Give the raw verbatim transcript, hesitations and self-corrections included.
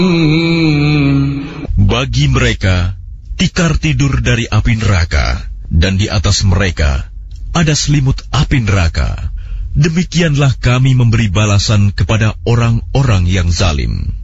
Bagi mereka, tikar tidur dari api neraka, dan di atas mereka ada selimut api neraka. Demikianlah kami memberi balasan kepada orang-orang yang zalim.